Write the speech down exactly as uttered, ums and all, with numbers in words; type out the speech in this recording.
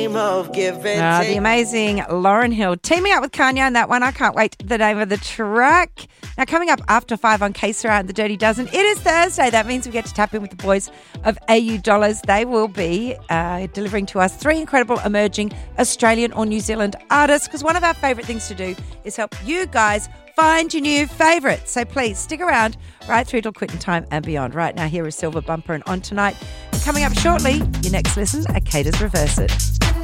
game of give and Ah, take. the amazing Lauryn Hill teaming up with Kanye on that one. I can't wait. The name of the track. Now, coming up after five on K Sarah and the Dirty Dozen, it is Thursday. That means we get to tap in with the boys of A U Dollars. They will be uh, delivering to us three incredible emerging Australian or New Zealand artists, because one of our favourite things to do is help you guys find your new favourites. So please stick around right through till quitting time and beyond. Right now, here is Silver Bumper and On Tonight. And coming up shortly, your next listen at Kata's Reverse It.